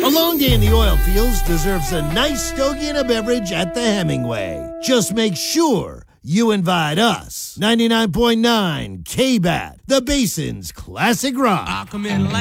A long day in the oil fields deserves a nice stogie and a beverage at the Hemingway. Just make sure you invite us. 99.9 K-Bat, the Basin's classic rock.